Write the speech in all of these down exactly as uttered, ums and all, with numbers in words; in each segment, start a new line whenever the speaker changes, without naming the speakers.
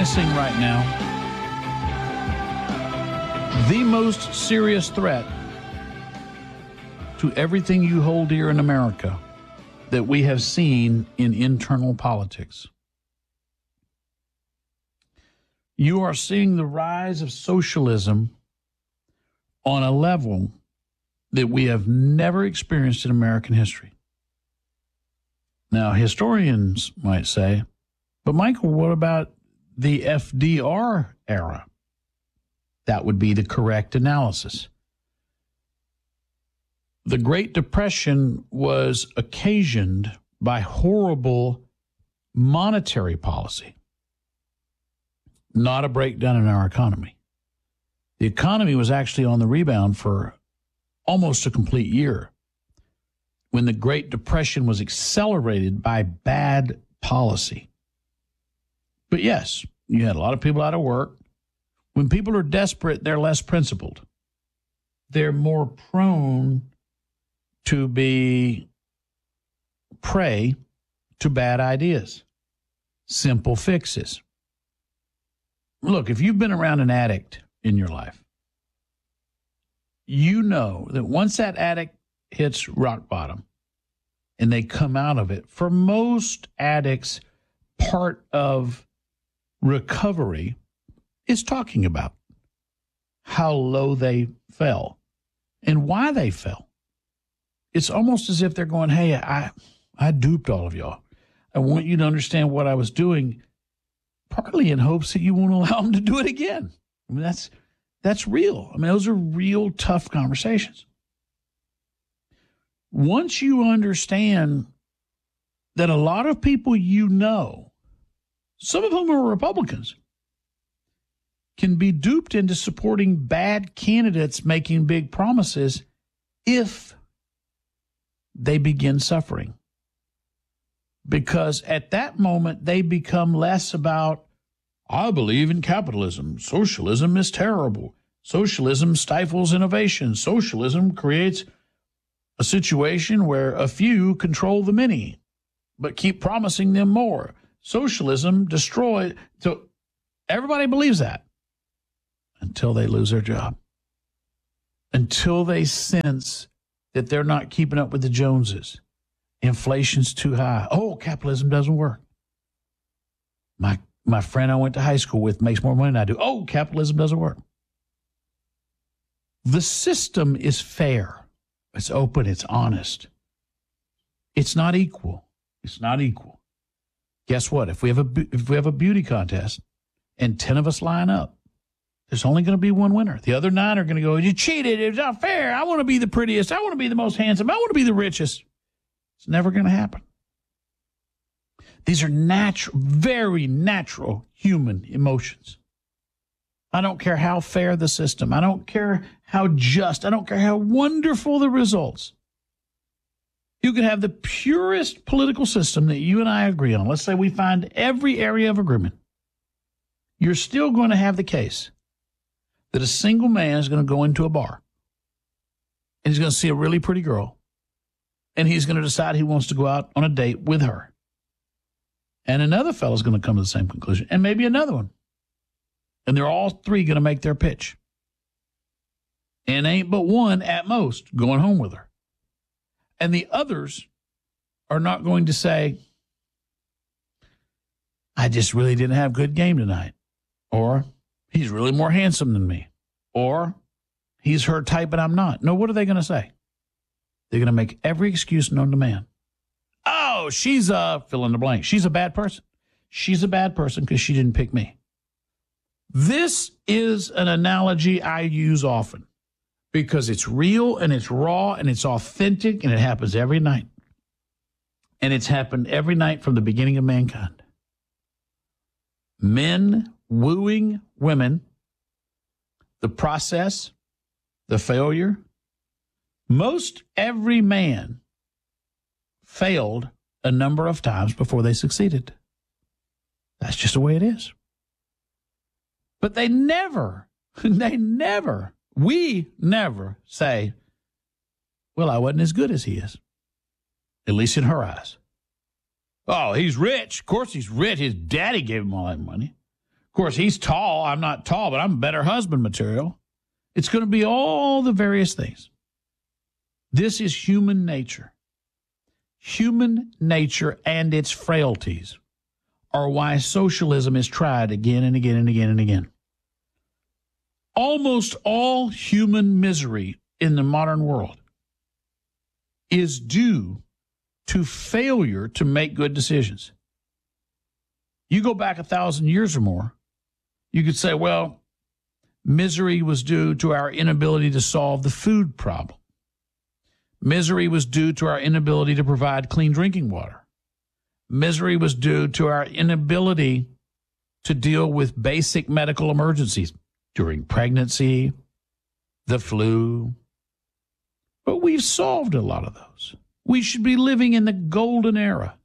witnessing right now the most serious threat to everything you hold dear in America that we have seen in internal politics. You are seeing the rise of socialism on a level that we have never experienced in American history. Now, historians might say, but Michael, what about the F D R era? That would be the correct analysis. The Great Depression was occasioned by horrible monetary policy, not a breakdown in our economy. The economy was actually on the rebound for almost a complete year when the Great Depression was accelerated by bad policy. But yes, you had a lot of people out of work. When people are desperate, they're less principled. They're more prone to be prey to bad ideas, simple fixes. Look, if you've been around an addict in your life, you know that once that addict hits rock bottom and they come out of it, for most addicts, part of recovery is talking about how low they fell and why they fell. It's almost as if they're going, hey, I, I duped all of y'all. I want you to understand what I was doing, partly in hopes that you won't allow them to do it again. I mean, that's that's real. I mean, those are real tough conversations. Once you understand that a lot of people you know, some of whom are Republicans, can be duped into supporting bad candidates making big promises if they begin suffering. Because at that moment, they become less about, I believe in capitalism. Socialism is terrible. Socialism stifles innovation. Socialism creates a situation where a few control the many, but keep promising them more. Socialism destroys. So everybody believes that until they lose their job, until they sense that they're not keeping up with the Joneses. Inflation's too high. Oh, capitalism doesn't work. My my friend I went to high school with makes more money than I do. Oh, capitalism doesn't work. The system is fair. It's open. It's honest. It's not equal. It's not equal. Guess what? If we have a if we have a beauty contest and ten of us line up, there's only going to be one winner. The other nine are going to go, you cheated. It's not fair. I want to be the prettiest. I want to be the most handsome. I want to be the richest. It's never going to happen. These are natural, very natural human emotions. I don't care how fair the system. I don't care how just. I don't care how wonderful the results. You can have the purest political system that you and I agree on. Let's say we find every area of agreement. You're still going to have the case that a single man is going to go into a bar and he's going to see a really pretty girl and he's going to decide he wants to go out on a date with her. And another fellow's going to come to the same conclusion, and maybe another one. And they're all three going to make their pitch. And ain't but one, at most, going home with her. And the others are not going to say, I just really didn't have good game tonight. Or, he's really more handsome than me. Or, he's her type and I'm not. No, what are they going to say? They're going to make every excuse known to man. Oh, she's a fill in the blank. She's a bad person. She's a bad person because she didn't pick me. This is an analogy I use often because it's real and it's raw and it's authentic and it happens every night. And it's happened every night from the beginning of mankind. Men wooing women, the process, the failure. Most every man failed a number of times before they succeeded. That's just the way it is. But they never, they never, we never say, well, I wasn't as good as he is, at least in her eyes. Oh, he's rich. Of course he's rich. His daddy gave him all that money. Of course, he's tall. I'm not tall, but I'm better husband material. It's going to be all the various things. This is human nature. Human nature and its frailties are why socialism is tried again and again and again and again. Almost all human misery in the modern world is due to failure to make good decisions. You go back a thousand years or more, you could say, well, misery was due to our inability to solve the food problem. Misery was due to our inability to provide clean drinking water. Misery was due to our inability to deal with basic medical emergencies during pregnancy, the flu. But we've solved a lot of those. We should be living in the golden era.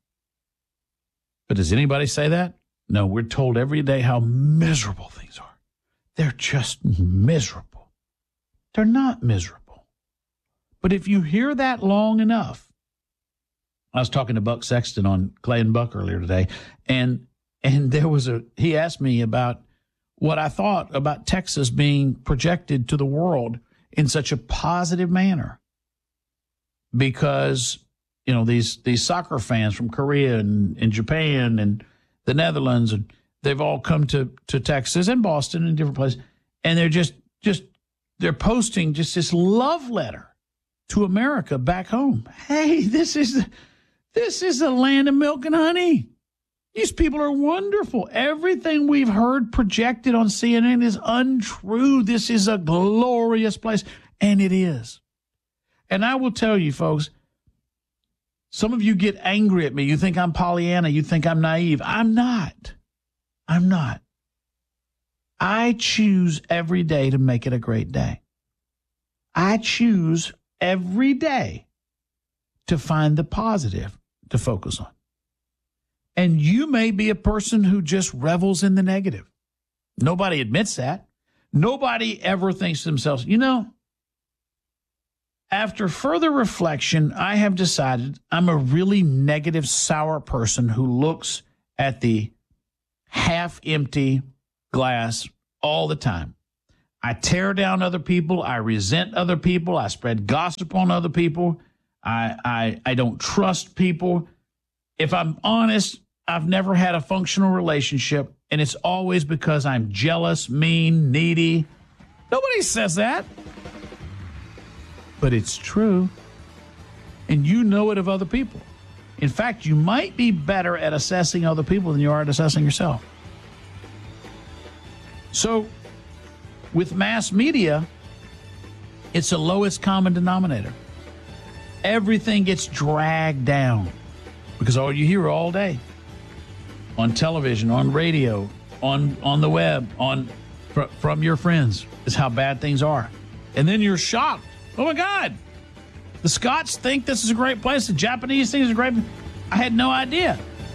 But does anybody say that? No, we're told every day how miserable things are. They're just miserable. They're not miserable. But if you hear that long enough, I was talking to Buck Sexton on Clay and Buck earlier today, and and there was a, he asked me about what I thought about Texas being projected to the world in such a positive manner. Because, you know, these these soccer fans from Korea and, and Japan and the Netherlands, and they've all come to, to Texas and Boston and different places, and they're just just they're posting just this love letter to America back home. Hey, this is this is a land of milk and honey. These people are wonderful. Everything we've heard projected on C N N is untrue. This is a glorious place, and it is. And I will tell you, folks, some of you get angry at me. You think I'm Pollyanna. You think I'm naive. I'm not. I'm not. I choose every day to make it a great day. I choose every day to find the positive to focus on. And you may be a person who just revels in the negative. Nobody admits that. Nobody ever thinks to themselves, you know, after further reflection, I have decided I'm a really negative, sour person who looks at the half-empty glass all the time. I tear down other people. I resent other people. I spread gossip on other people. I, I, I don't trust people. If I'm honest, I've never had a functional relationship, and it's always because I'm jealous, mean, needy. Nobody says that. But it's true. And you know it of other people. In fact, you might be better at assessing other people than you are at assessing yourself. So, with mass media, it's the lowest common denominator. Everything gets dragged down because all you hear all day on television, on radio, on, on the web, on fr- from your friends is how bad things are. And then you're shocked. Oh, my God. The Scots think this is a great place. The Japanese think it's a great place. I had no idea.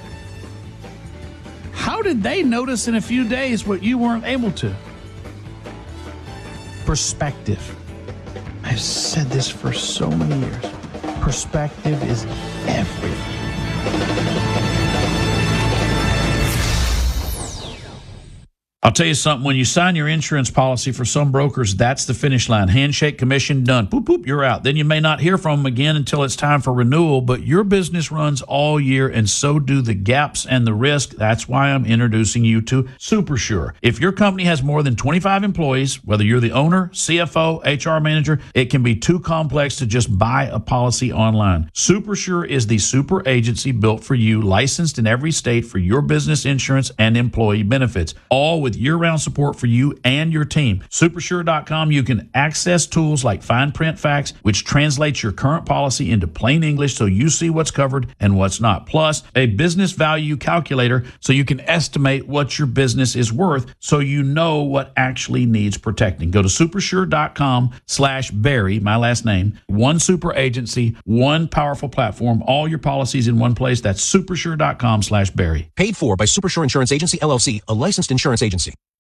How did they notice in a few days what you weren't able to? Perspective. I've said this for so many years. Perspective is everything. I'll tell you something. When you sign your insurance policy, for some brokers, that's the finish line. Handshake, commission, done. Boop, boop, you're out. Then you may not hear from them again until it's time for renewal, but your business runs all year, and so do the gaps and the risk. That's why I'm introducing you to SuperSure. If your company has more than twenty-five employees, whether you're the owner, C F O, H R manager, it can be too complex to just buy a policy online. SuperSure is the super agency built for you, licensed in every state for your business insurance and employee benefits, all with year-round support for you and your team. Supersure dot com, you can access tools like fine print facts, which translates your current policy into plain English so you see what's covered and what's not. Plus, a business value calculator so you can estimate what your business is worth so you know what actually needs protecting. Go to supersure dot com slash Barry, my last name, one super agency, one powerful platform, all your policies in one place. That's supersure dot com slash Barry.
Paid for by Supersure Insurance Agency, L L C, a licensed insurance agency.